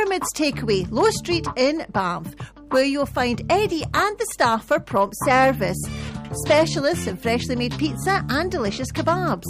Pyramids Takeaway, Low Street in Bath, where you'll find Eddie and the staff for prompt service. Specialists in freshly made pizza and delicious kebabs.